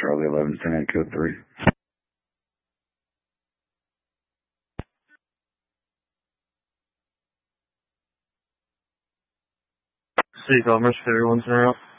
Charlie 11, San code 3. City Commerce, 31 Center.